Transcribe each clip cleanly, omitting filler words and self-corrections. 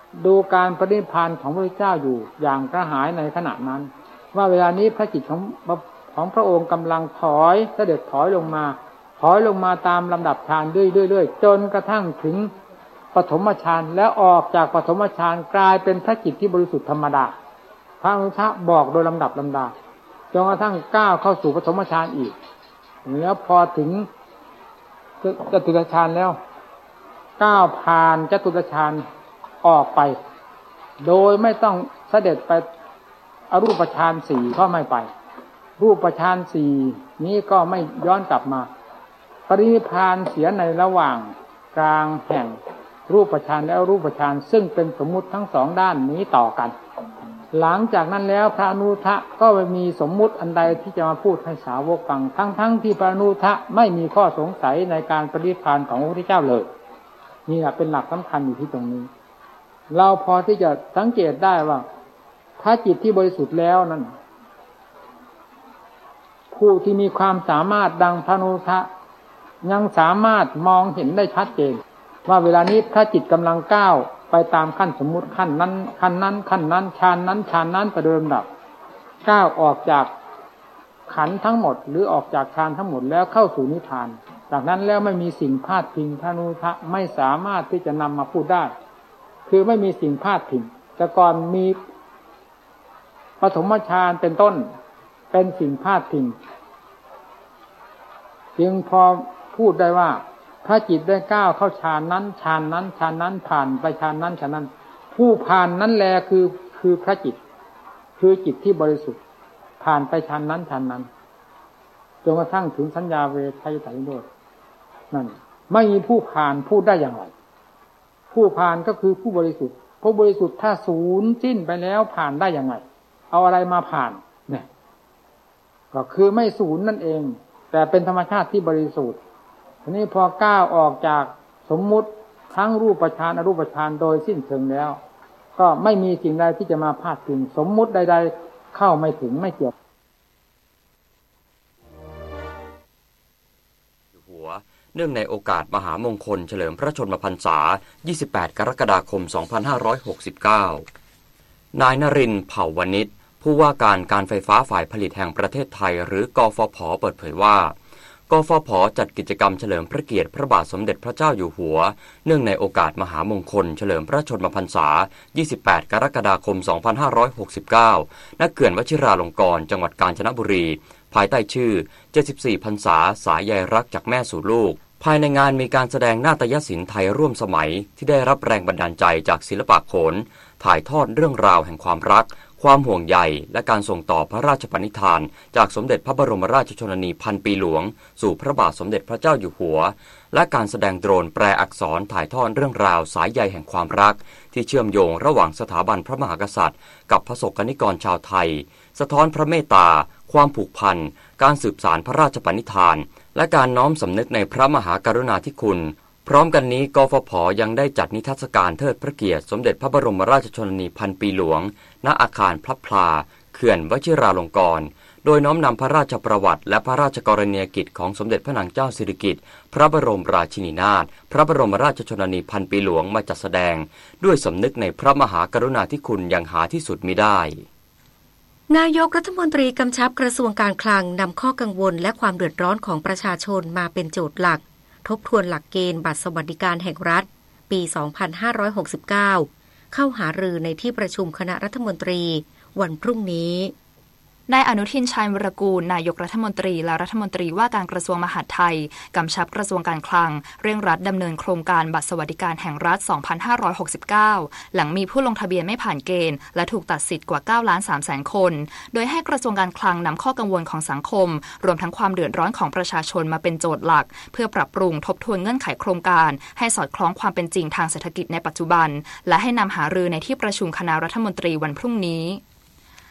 ดูการปฏินิพพานของพระพุทธเจ้าอยู่อย่างกระหายในขณะนั้นว่าเวลานี้พระจิตของพระองค์กำลังถอยเสด็จถอยลงมาตามลำดับฌานเรื่อยๆจนกระทั่งถึงปฐมฌานแล้วออกจากปฐมฌานกลายเป็นพระจิตที่บริสุทธิ์ธรรมดาพระอนุทะบอกโดยลำดับลำดาจนกระทั่งก้าวเข้าสู่ปฐมฌานอีกแล้วพอถึงจตุตฌานแล้วก้าวผ่านจตุตฌานออกไปโดยไม่ต้องเสด็จไปอรูปฌานสี่ก็ไม่ไปรูปฌานสี่นี้ก็ไม่ย้อนกลับมาปรินิพพานเสียในระหว่างกลางแห่งรูปฌานและอรูปฌานซึ่งเป็นสมมุติทั้งสองด้านนี้ต่อกันหลังจากนั้นแล้วพระอนุทะก็ไม่มีสมมุติอันใดที่จะมาพูดให้สาวกฟังทั้งที่พระอนุทะไม่มีข้อสงสัยในการปฏินิพพานของพระพุทธเจ้าเลยนี่แหละเป็นหลักสำคัญอยู่ที่ตรงนี้เราพอที่จะสังเกตได้ว่าถ้าจิตที่บริสุทธิ์แล้วนั้นผู้ที่มีความสามารถดังพระอนุทะยังสามารถมองเห็นได้ชัดเจนว่าเวลานี้ถ้าจิตกำลังก้าวไปตามขั้นสมมุติขั้นนั้นขั้นนั้นขั้นนั้นฌานนั้นฌานนั้นไปโดยลำดับก้าวออกจากขันธ์ทั้งหมดหรือออกจากฌานทั้งหมดแล้วเข้าสู่นิพพานจากนั้นแล้วไม่มีสิ่งพาดพิงพระอนุทะไม่สามารถที่จะนำมาพูดได้คือไม่มีสิ่งพาดพิงแต่ก่อนมีปฐมฌานเป็นต้นเป็นสิ่งพาดพิงจึงพอพูดได้ว่าถ้าจิตได้ก้าวเข้าฌานนั้นฌานนั้นฌานนั้นผ่านไปฌานนั้นฌานนั้นผู้ผ่านนั้นแลคือพระจิตคือจิตที่บริสุทธิ์ผ่านไปฌานนั้นฌานนั้นจนกระทั่งถึงสัญญาเวทายตานิโรธนั่นไม่มีผู้ผ่านพูดได้อย่างไรผู้ผ่านก็คือผู้บริสุทธิ์ผู้บริสุทธิ์ถ้าสูญสิ้นไปแล้วผ่านได้อย่างไรเอาอะไรมาผ่านเนี่ยก็คือไม่สูญนั่นเองแต่เป็นธรรมชาติที่บริสุทธิ์ทีนี้พอก้าวออกจากสมมุติทั้งรูปฌานอรูปฌานโดยสิ้นเชิงแล้วก็ไม่มีสิ่งใดที่จะมาพาดพิงสมมุติใดๆเข้าไม่ถึงไม่เกี่ยวหัวเนื่องในโอกาสมหามงคลเฉลิมพระชนมพรรษา28กรกฎาคม2569นายนรินทร์เผ่าวณิชผู้ว่าการไฟฟ้าฝ่ายผลิตแห่งประเทศไทยหรือกฟผ.เปิดเผยว่ากฟผ.จัดกิจกรรมเฉลิมพระเกียรติพระบาทสมเด็จพระเจ้าอยู่หัวเนื่องในโอกาสมหามงคลเฉลิมพระชนมพรรษา28กรกฎาคม2569ณ เขื่อนวชิราลงกรณ์จังหวัดกาญจนบุรีภายใต้ชื่อ74พรรษาสายใยรักจากแม่สู่ลูกภายในงานมีการแสดงนาฏยศิลป์ไทยร่วมสมัยที่ได้รับแรงบันดาลใจจากศิลปะโขนถ่ายทอดเรื่องราวแห่งความรักความห่วงใยและการส่งต่อพระราชปณิธานจากสมเด็จพระบรมราชชนนีพันปีหลวงสู่พระบาทสมเด็จพระเจ้าอยู่หัวและการแสดงโดรนแปลอักษรถ่ายทอดเรื่องราวสายใยแห่งความรักที่เชื่อมโยงระหว่างสถาบันพระมหากษัตริย์กับประสบกนิกรชาวไทยสะท้อนพระเมตตาความผูกพันการสืบสานพระราชปณิธานและการน้อมสำนึกในพระมหากรุณาธิคุณพร้อมกันนี้กฟผ.ยังได้จัดนิทรรศการเทิดพระเกียรติสมเด็จพระบรมราชชนนีพันปีหลวงณอาคารพระพลาเขื่อนวชิราลงกรณ์โดยน้อมนำพระราชประวัติและพระราชกรณียกิจของสมเด็จพระนางเจ้าสิริกิติ์พระบรมราชินีนาถพระบรมราชชนนีพันปีหลวงมาจัดแสดงด้วยสำนึกในพระมหากรุณาธิคุณอย่างหาที่สุดมิได้นายกรัฐมนตรีกำชับกระทรวงการคลังนำข้อกังวลและความเดือดร้อนของประชาชนมาเป็นโจทย์หลักทบทวนหลักเกณฑ์บัตรสวัสดิการแห่งรัฐปี 2569 เข้าหารือในที่ประชุมคณะรัฐมนตรีวันพรุ่งนี้นายอนุทิน ชาญวิรากูลนายกรัฐมนตรีและรัฐมนตรีว่าการกระทรวงมหาดไทยกำชับกระทรวงการคลังเร่งรัดดำเนินโครงการบัตรสวัสดิการแห่งรัฐ 2569 หลังมีผู้ลงทะเบียนไม่ผ่านเกณฑ์และถูกตัดสิทธิ์กว่า 9,300,000 คน โดยให้กระทรวงการคลังนำข้อกังวลของสังคมรวมทั้งความเดือดร้อนของประชาชนมาเป็นโจทย์หลักเพื่อปรับปรุงทบทวนเงื่อนไขโครงการให้สอดคล้องความเป็นจริงทางเศรษฐกิจในปัจจุบันและให้นำหารือในที่ประชุมคณะรัฐมนตรีวันพรุ่งนี้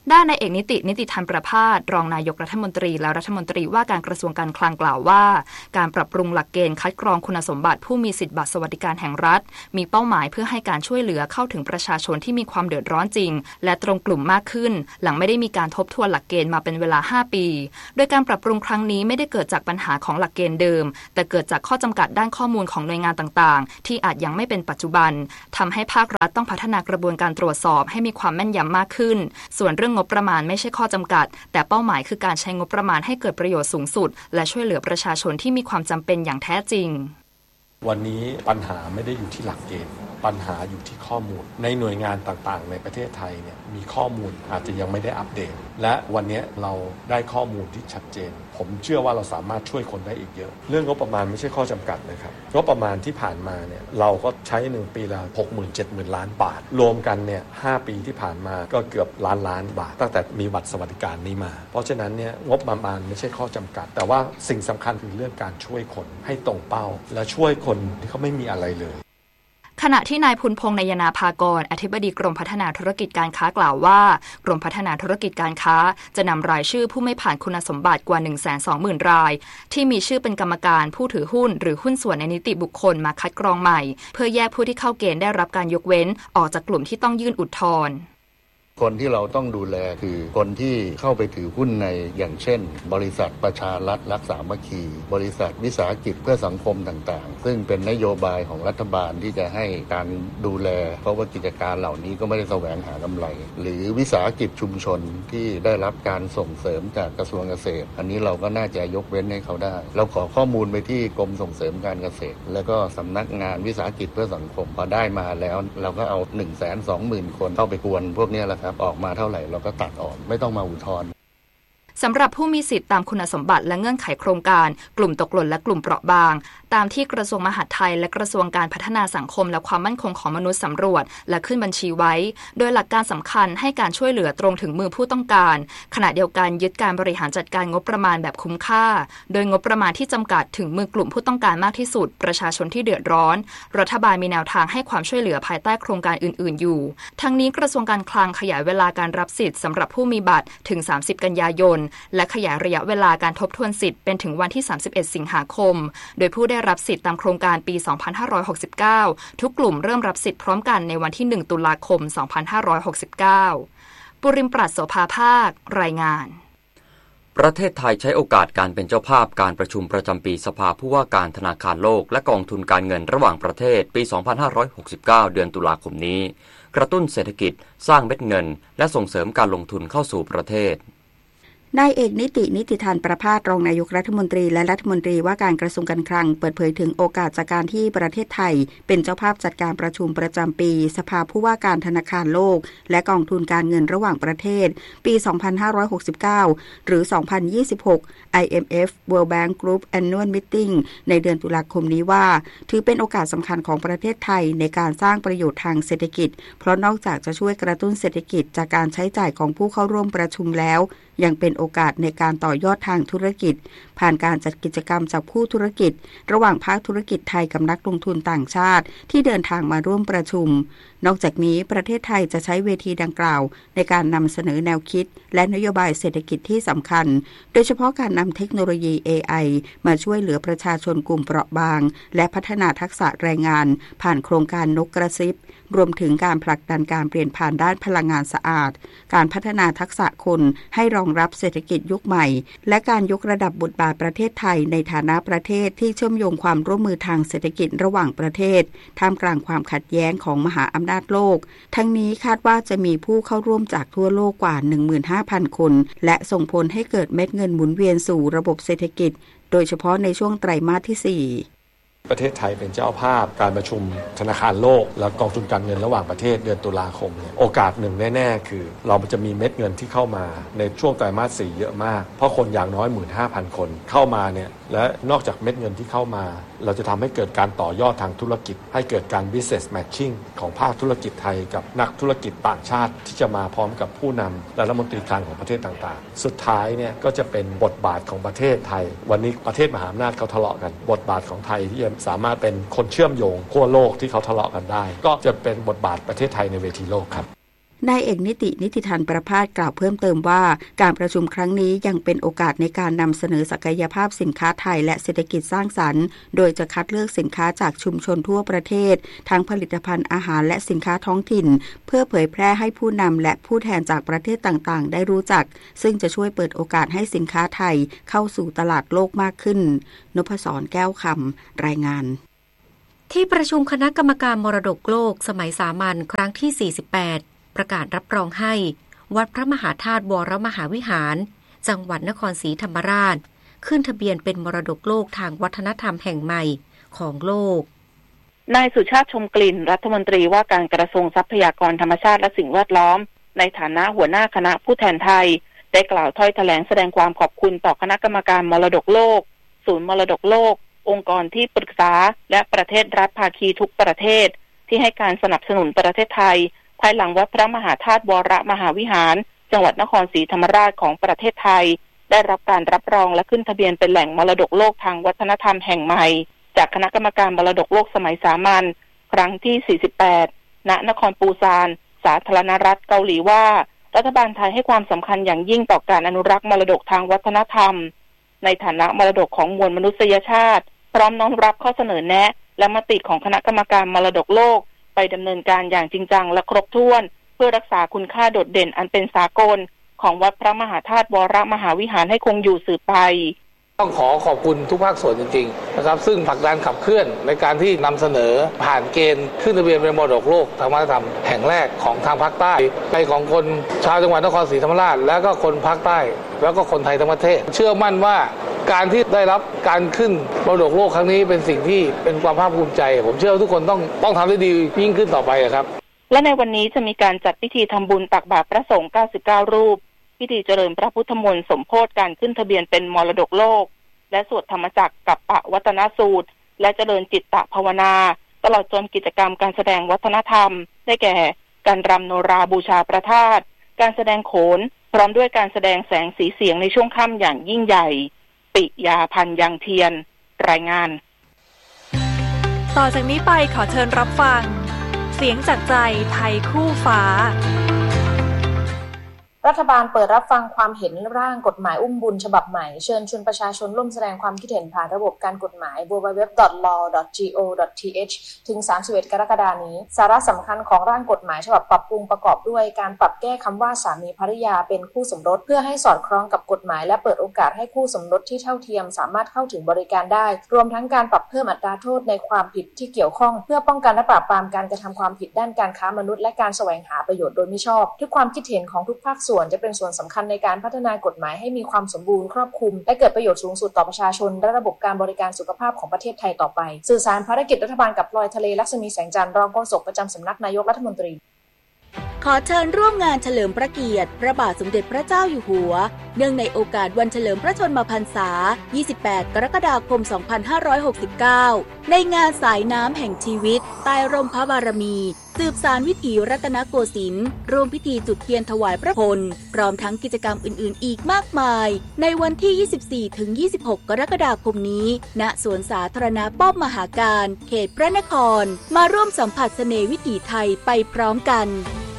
ด้านนายเอกนิติธรรมประภาสรองนายกรัฐมนตรีและรัฐมนตรีว่าการกระทรวงการคลังกล่าวว่าการปรับปรุงหลักเกณฑ์คัดกรองคุณสมบัติผู้มีสิทธิบัตรสวัสดิการแห่งรัฐมีเป้าหมายเพื่อให้การช่วยเหลือเข้าถึงประชาชนที่มีความเดือดร้อนจริงและตรงกลุ่มมากขึ้นหลังไม่ได้มีการทบทวนหลักเกณฑ์มาเป็นเวลา5ปีโดยการปรับปรุงครั้งนี้ไม่ได้เกิดจากปัญหาของหลักเกณฑ์เดิมแต่เกิดจากข้อจำกัดด้านข้อมูลของหน่วยงานต่างๆที่อาจยังไม่เป็นปัจจุบันทำให้ภาครัฐต้องพัฒนากระบวนการตรวจสอบให้มีความแม่นยำมากขึ้นส่วนเรื่องงบประมาณไม่ใช่ข้อจำกัดแต่เป้าหมายคือการใช้งบประมาณให้เกิดประโยชน์สูงสุดและช่วยเหลือประชาชนที่มีความจำเป็นอย่างแท้จริงวันนี้ปัญหาไม่ได้อยู่ที่หลักเกณฑ์ปัญหาอยู่ที่ข้อมูลในหน่วยงานต่างๆในประเทศไทยเนี่ยมีข้อมูลอาจจะยังไม่ได้อัปเดตและวันนี้เราได้ข้อมูลที่ชัดเจนผมเชื่อว่าเราสามารถช่วยคนได้อีกเยอะเรื่องงบประมาณไม่ใช่ข้อจำกัดนะครับงบประมาณที่ผ่านมาเนี่ยเราก็ใช้1ปีละ 60,000-70,000 ล้านบาทรวมกันเนี่ย5ปีที่ผ่านมาก็เกือบล้านบาทตั้งแต่มีบัตรสวัสดิการนี้มาเพราะฉะนั้นเนี่ยงบประมาณไม่ใช่ข้อจำกัดแต่ว่าสิ่งสำคัญคือเรื่องการช่วยคนให้ตรงเป้าและช่วยคนที่เขาไม่มีอะไรเลยขณะที่นายพุนพงษ์นายนาภากรอธิบดีกรมพัฒนาธุรกิจการค้ากล่าวว่ากรมพัฒนาธุรกิจการค้าจะนำรายชื่อผู้ไม่ผ่านคุณสมบัติกว่า 120,000 รายที่มีชื่อเป็นกรรมการผู้ถือหุ้นหรือหุ้นส่วนในนิติบุคคลมาคัดกรองใหม่เพื่อแยกผู้ที่เข้าเกณฑ์ได้รับการยกเว้นออกจากกลุ่มที่ต้องยื่นอุทธรณ์คนที่เราต้องดูแลคือคนที่เข้าไปถือหุ้นในอย่างเช่นบริษัทประชารัฐรักสามัคคีบริษัทวิสาหกิจเพื่อสังคมต่างๆซึ่งเป็นนโยบายของรัฐบาลที่จะให้การดูแลเพราะว่ากิจการเหล่านี้ก็ไม่ได้แสวงหากำไรหรือวิสาหกิจชุมชนที่ได้รับการส่งเสริมจากกระทรวงเกษตรอันนี้เราก็น่าจะยกเว้นให้เขาได้เราขอข้อมูลไปที่กรมส่งเสริมการเกษตรแล้วก็สำนักงานวิสาหกิจเพื่อสังคมพอได้มาแล้วเราก็เอา 120,000 คนเข้าไปกวนพวกนี้แหละออกมาเท่าไหร่เราก็ตัดออกไม่ต้องมาอุทธรณ์สำหรับผู้มีสิทธิตามคุณสมบัติและเงื่อนไขโครงการกลุ่มตกหล่นและกลุ่มเปราะบางตามที่กระทรวงมหาดไทยและกระทรวงการพัฒนาสังคมและความมั่นคงของมนุษย์สำรวจและขึ้นบัญชีไว้โดยหลักการสำคัญให้การช่วยเหลือตรงถึงมือผู้ต้องการขณะเดียวกันยึดการบริหารจัดการงบประมาณแบบคุ้มค่าโดยงบประมาณที่จำกัดถึงมือกลุ่มผู้ต้องการมากที่สุดประชาชนที่เดือดร้อนรัฐบาลมีแนวทางให้ความช่วยเหลือภายใต้โครงการอื่นๆอยู่ทั้งนี้กระทรวงการคลังขยายเวลาการรับสิทธิ์สำหรับผู้มีบัตรถึง30 กันยายนและขยายระยะเวลาการทบทวนสิทธิ์เป็นถึงวันที่31 สิงหาคมโดยผู้ได้รับสิทธิ์ตามโครงการปี 2569 ทุกกลุ่มเริ่มรับสิทธิ์พร้อมกันในวันที่ 1 ตุลาคม 2569 ปุริมปราศโสภาภาครายงานประเทศไทยใช้โอกาสการเป็นเจ้าภาพการประชุมประจำปีสภาผู้ว่าการธนาคารโลกและกองทุนการเงินระหว่างประเทศปี 2569 เดือนตุลาคมนี้กระตุ้นเศรษฐกิจสร้างเม็ดเงินและส่งเสริมการลงทุนเข้าสู่ประเทศนายเอกนิติธรรมประภาสรองนายกรัฐมนตรีและรัฐมนตรีว่าการกระทรวงการคลังเปิดเผยถึงโอกาสจากการที่ประเทศไทยเป็นเจ้าภาพจัดการประชุมประจำปีสภาผู้ว่าการธนาคารโลกและกองทุนการเงินระหว่างประเทศปี 2569 หรือ 2026 IMF World Bank Group Annual Meeting ในเดือนตุลาคมนี้ว่าถือเป็นโอกาสสำคัญของประเทศไทยในการสร้างประโยชน์ทางเศรษฐกิจเพราะนอกจากจะช่วยกระตุ้นเศรษฐกิจจากการใช้จ่ายของผู้เข้าร่วมประชุมแล้วยังเป็นโอกาสในการต่อยอดทางธุรกิจผ่านการจัดกิจกรรมจากผู้ธุรกิจระหว่างภาคธุรกิจไทยกับนักลงทุนต่างชาติที่เดินทางมาร่วมประชุมนอกจากนี้ประเทศไทยจะใช้เวทีดังกล่าวในการนำเสนอแนวคิดและนโยบายเศรษฐกิจที่สำคัญโดยเฉพาะการนำเทคโนโลยี AI มาช่วยเหลือประชาชนกลุ่มเปราะบางและพัฒนาทักษะแรงงานผ่านโครงการนกกระซิบรวมถึงการผลักดันการเปลี่ยนผ่านด้านพลังงานสะอาดการพัฒนาทักษะคนให้รองรับเศรษฐกิจยุคใหม่และการยกระดับบทบาทประเทศไทยในฐานะประเทศที่เชื่อมโยงความร่วมมือทางเศรษฐกิจระหว่างประเทศท่ามกลางความขัดแย้งของมหาอำนาจโลกทั้งนี้คาดว่าจะมีผู้เข้าร่วมจากทั่วโลกกว่า 15,000 คนและส่งผลให้เกิดเม็ดเงินหมุนเวียนสู่ระบบเศรษฐกิจโดยเฉพาะในช่วงไตรมาสที่ 4 ประเทศไทยเป็นเจ้าภาพการประชุมธนาคารโลกและกองทุนการเงินระหว่างประเทศเดือนตุลาคมโอกาสหนึ่งแน่ๆคือเราจะมีเม็ดเงินที่เข้ามาในช่วงไตรมาส 4เยอะมากเพราะคนอย่างน้อย 15,000 คนเข้ามาเนี่ยและนอกจากเม็ดเงินที่เข้ามาเราจะทำให้เกิดการต่อยอดทางธุรกิจให้เกิดการ business matching ของภาคธุรกิจไทยกับนักธุรกิจต่างชาติที่จะมาพร้อมกับผู้นำและรัฐมนตรีคลังของประเทศต่างๆสุดท้ายเนี่ยก็จะเป็นบทบาทของประเทศไทยวันนี้ประเทศมหาอำนาจเขาทะเลาะกันบทบาทของไทยที่จะสามารถเป็นคนเชื่อมโยงทั่วโลกที่เขาทะเลาะกันได้ก็จะเป็นบทบาทประเทศไทยในเวทีโลกครับนายเอกนิติธรประภาสกล่าวเพิ่มเติมว่าการประชุมครั้งนี้ยังเป็นโอกาสในการนำเสนอศักยภาพสินค้าไทยและเศรษฐกิจสร้างสรรค์โดยจะคัดเลือกสินค้าจากชุมชนทั่วประเทศทั้งผลิตภัณฑ์อาหารและสินค้าท้องถิ่นเพื่อเผยแพร่ให้ผู้นำและผู้แทนจากประเทศต่างๆได้รู้จักซึ่งจะช่วยเปิดโอกาสให้สินค้าไทยเข้าสู่ตลาดโลกมากขึ้นนพศรแก้วคำรายงานที่ประชุมคณะกรรมการมรดกโลกสมัยสามัญครั้งที่48ประกาศรับรองให้วัดพระมหาธาตุวรมหาวิหารจังหวัดนครศรีธรรมราชขึ้นทะเบียนเป็นมรดกโลกทางวัฒนธรรมแห่งใหม่ของโลกนายสุชาติชมกลิ่นรัฐมนตรีว่าการกระทรวงทรัพยากรธรรมชาติและสิ่งแวดล้อมในฐานะหัวหน้าคณะผู้แทนไทยได้กล่าวถ้อยแถลงแสดงความขอบคุณต่อคณะกรรมการมรดกโลกศูนย์มรดกโลกองค์กรที่ปรึกษาและประเทศรัฐภาคีทุกประเทศที่ให้การสนับสนุนประเทศไทยภายหลังวัดพระมหาธาตุวรมหาวิหารจังหวัดนครศรีธรรมราชของประเทศไทยได้รับการรับรองและขึ้นทะเบียนเป็นแหล่งมรดกโลกทางวัฒนธรรมแห่งใหม่จากคณะกรรมการมรดกโลกสมัยสามัญครั้งที่48ณนครปูซานสาธารณรัฐเกาหลีว่ารัฐบาลไทยให้ความสำคัญอย่างยิ่งต่อการอนุรักษ์มรดกทางวัฒนธรรมในฐานะมรดกของมวลมนุษยชาติพร้อมน้อมรับข้อเสนอแนะและมติของคณะกรรมการมรดกโลกไปดำเนินการอย่างจริงจังและครบถ้วนเพื่อรักษาคุณค่าโดดเด่นอันเป็นสากลของวัดพระมหาธาตุวรมหาวิหารให้คงอยู่สืบไปต้องขอบคุณทุกภาคส่วนจริงๆนะครับซึ่งผลักดันขับเคลื่อนในการที่นำเสนอผ่านเกณฑ์ขึ้นทะเบียนเป็นมรดกโลกทางวัฒนธรรมแห่งแรกของทางภาคใต้ในของคนชาวจังหวัดนครศรีธรรมราชแล้วก็คนภาคใต้แล้วก็คนไทยทั้งประเทศเชื่อมั่นว่าการที่ได้รับการขึ้นมรดกโลกครั้งนี้เป็นสิ่งที่เป็นความภาคภูมิใจผมเชื่อว่าทุกคนต้องทำได้ดียิ่งขึ้นต่อไปครับและในวันนี้จะมีการจัดพิธีทำบุญตักบาตรพระสงฆ์99รูปพิธีเจริญพระพุทธมนต์สมโภชการขึ้นทะเบียนเป็นมรดกโลกและสวดธรรมจักรกับปะวัตนสูตรและเจริญจิตตภาวนาตลอดจนกิจกรรมการแสดงวัฒนธรรมได้แก่การรำโนราบูชาพระธาตุการแสดงโขนพร้อมด้วยการแสดงแสงสีเสียงในช่วงค่ำอย่างยิ่งใหญ่ปิยาพันธ์ยังเทียนรายงานต่อจากนี้ไปขอเชิญรับฟังเสียงจากใจไทยคู่ฟ้ารัฐบาลเปิดรับฟังความเห็นร่างกฎหมายอุ้มบุญฉบับใหม่เชิญชวนประชาชนร่วมแสดงความคิดเห็นผ่านระบบการกฎหมาย www.law.go.th ถึง 31 กรกฎาคมนี้สาระสำคัญของร่างกฎหมายฉบับปรับปรุงประกอบด้วยการปรับแก้คำว่าสามีภริยาเป็นคู่สมรสเพื่อให้สอดคล้องกับกฎหมายและเปิดโอกาสให้คู่สมรสที่เท่าเทียมสามารถเข้าถึงบริการได้รวมทั้งการปรับเพิ่มอัตราโทษในความผิดที่เกี่ยวข้องเพื่อป้องกันและปราบปรามการกระทำความผิดด้านการค้ามนุษย์และการแสวงหาประโยชน์โดยมิชอบทุกความคิดเห็นของทุกภาคส่วนจะเป็นส่วนสำคัญในการพัฒนากฎหมายให้มีความสมบูรณ์ครอบคลุมและเกิดประโยชน์สูงสุดต่อประชาชนและระบบการบริการสุขภาพของประเทศไทยต่อไปสื่อสารภารกิจรัฐบาลกับพลอยทะเลลักษมีแสงจันทร์รองโฆษกประจำสำนักนายกรัฐมนตรีขอเชิญร่วมงานเฉลิมพระเกียรติพระบาทสมเด็จพระเจ้าอยู่หัวเนื่องในโอกาสวันเฉลิมพระชนมพรรษา 28 กรกฎาคม 2569 ในงานสายน้ำแห่งชีวิตใต้ร่มพระบารมีสืบสานวิถีรัตนโกสินทร์ร่วมพิธีจุดเทียนถวายพระพลพร้อมทั้งกิจกรรมอื่นๆอีกมากมายในวันที่ 24-26 กรกฎาคมนี้ณสวนสาธารณะป้อมมหาการเขตพระนครมาร่วมสัมผัสเสน่ห์วิถีไทยไปพร้อมกัน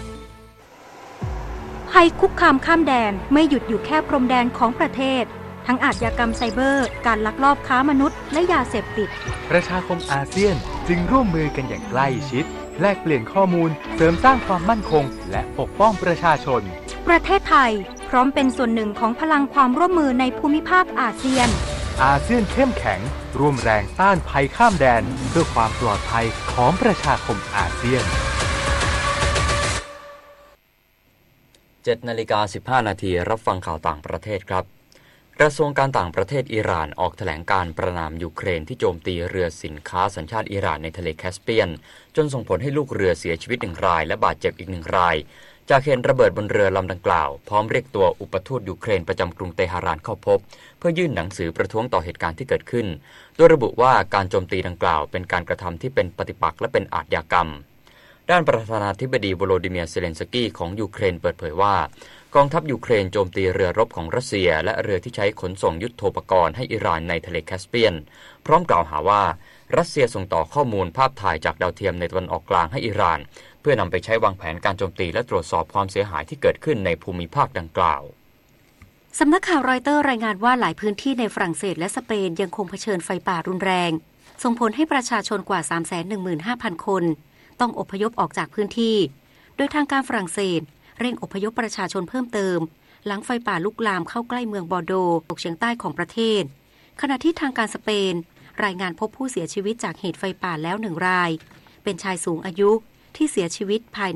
ภัยคุกคามข้ามแดนไม่หยุดอยู่แค่พรมแดนของประเทศทั้งอาชญากรรมไซเบอร์การลักลอบค้ามนุษย์และยาเสพติดประชาคมอาเซียนจึงร่วมมือกันอย่างใกล้ชิดแลกเปลี่ยนข้อมูลเสริมสร้างความมั่นคงและปกป้องประชาชนประเทศไทยพร้อมเป็นส่วนหนึ่งของพลังความร่วมมือในภูมิภาคอาเซียนอาเซียนเข้มแข็งร่วมแรงต้านภัยข้ามแดนเพื่อความปลอดภัยของประชาคมอาเซียน 7:15 น.รับฟังข่าวต่างประเทศครับกระทรวงการต่างประเทศอิหร่านออกแถลงการประณามยูเครนที่โจมตีเรือสินค้าสัญชาติอิหร่านในทะเลแคสเปียนจนส่งผลให้ลูกเรือเสียชีวิต1รายและบาดเจ็บอีก1รายจากเหตุระเบิดบนเรือลำดังกล่าวพร้อมเรียกตัวอุปทูตยูเครนประจำกรุงเตหะรานเข้าพบเพื่อยื่นหนังสือประท้วงต่อเหตุการณ์ที่เกิดขึ้นโดยระบุว่าการโจมตีดังกล่าวเป็นการกระทำที่เป็นปฏิปักษ์และเป็นอาชญากรรมด้านประธานาธิบดีโวโลดิเมียร์เซเลนสกี้ของยูเครนเปิดเผยว่ากองทัพยูเครนโจมตีเรือรบของรัสเซียและเรือที่ใช้ขนส่งยุทโธปกรณ์ให้อิหร่านในทะเลแคสเปียนพร้อมกล่าวหาว่ารัสเซียส่งต่อข้อมูลภาพถ่ายจากดาวเทียมในตะวันออกกลางให้อิหร่านเพื่อนำไปใช้วางแผนการโจมตีและตรวจสอบความเสียหายที่เกิดขึ้นในภูมิภาคดังกล่าวสำนักข่าวรอยเตอร์รายงานว่าหลายพื้นที่ในฝรั่งเศสและสเปนยังคงเผชิญไฟป่ารุนแรงส่งผลให้ประชาชนกว่า 315,000 คนต้องอพยพออกจากพื้นที่โดยทางการฝรั่งเศสเร่งอพยพประชาชนเพิ่มเติมหลังไฟป่าลุกลามเข้าใกล้เมืองบอร์โดตกเฉียงใต้ของประเทศขณะที่ทางการสเปนรายงานพบผู้เสียชีวิตจากเหตุไฟป่าแล้ว1 รายเป็นชายสูงอายุที่เสียชีวิตภาย